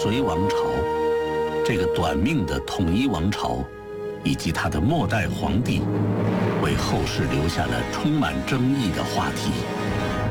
隋王朝，这个短命的统一王朝，以及他的末代皇帝，为后世留下了充满争议的话题。